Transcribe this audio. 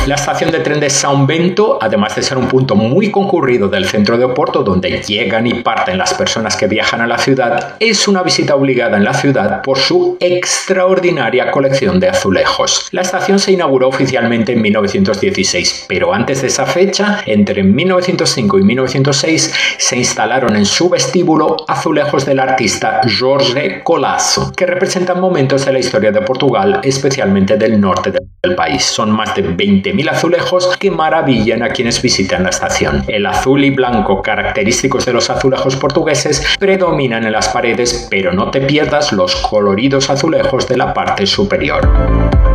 La estación de tren de São Bento, además de ser un punto muy concurrido del centro de Oporto donde llegan y parten las personas que viajan a la ciudad, es una visita obligada en la ciudad por su extraordinaria colección de azulejos. La estación se inauguró oficialmente en 1916, pero antes de esa fecha, entre 1905 y 1906, se instalaron en su vestíbulo azulejos del artista Jorge Colasso, que representan momentos de la historia de Portugal, especialmente del norte del país. Son más de 20.000 azulejos que maravillan a quienes visitan la estación. El azul y blanco característicos de los azulejos portugueses predominan en las paredes, pero no te pierdas los coloridos azulejos de la parte superior.